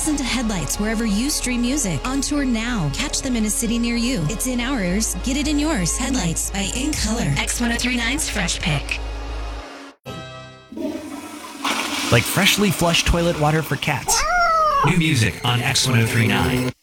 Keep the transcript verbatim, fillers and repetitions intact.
Listen to Headlights wherever you stream music. On tour now. Catch them in a city near you. It's in our ears. Get it in yours. Headlights by In Color. X ten thirty-nine's Fresh Pick. Like freshly flushed toilet water for cats. New music on X ten thirty-nine.